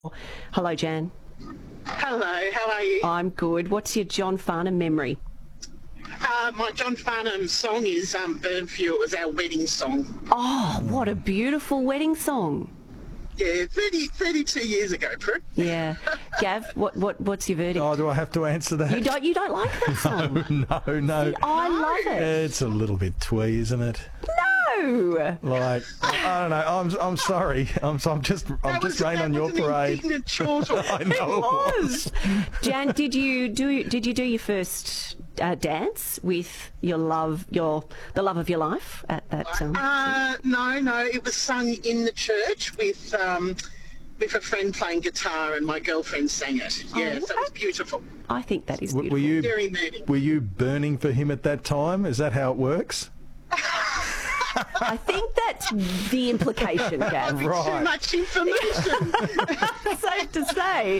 Hello, Jan. Hello, how are you? I'm good. What's your John Farnham memory? My John Farnham song is Burn For You. It was our wedding song. Oh, what a beautiful wedding song. Yeah, 32 years ago, Prue. Yeah. Gav, what's your verdict? Oh, do I have to answer that? You don't like that song? No. I love it. It's a little bit twee, isn't it? No. Like, I don't know. I'm sorry. I'm just rain on your parade. I know it was. Jan, did you do your first dance with the love of your life at that time? No. It was sung in the church with a friend playing guitar, and my girlfriend sang it. Yeah, so it was beautiful. I think that is beautiful. Very moving. Were you burning for him at that time? Is that how it works? I think that's the implication, Gav. Right. Too much information. Safe to say.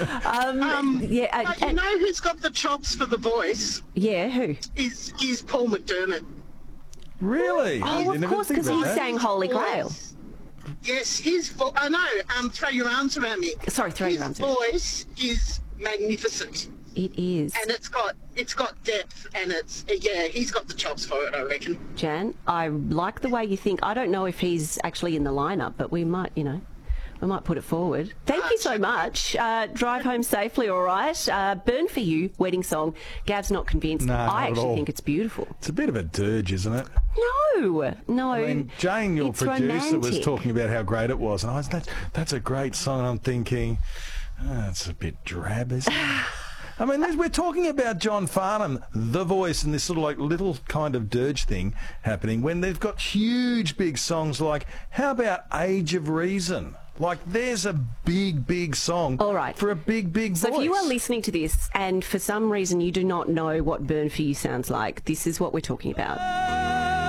But you know who's got the chops for the voice? Yeah, who? Is Paul McDermott. Really? Oh, of course, because he sang Holy Grail. Yes, his voice. I know. Throw your arms around me. Sorry, throw your arms around. His voice is magnificent. It is. And it's got depth, and he's got the chops for it, I reckon. Jan, I like the way you think. I don't know if he's actually in the lineup, but we might put it forward. Thank you so much. Drive home safely, all right. Burn For You, wedding song. Gav's not convinced. No, I not actually at all. think it's beautiful. It's a bit of a dirge, isn't it? No. I mean, Jane, your it's producer, romantic. was talking about how great it was, and that's a great song. And I'm thinking, it's a bit drab, isn't it? I mean, we're talking about John Farnham, the voice, and this sort of little kind of dirge thing happening when they've got huge, big songs like, how about Age of Reason? Like, there's a big song All right. for a big voice. So if you are listening to this and for some reason you do not know what Burn For You sounds like, this is what we're talking about.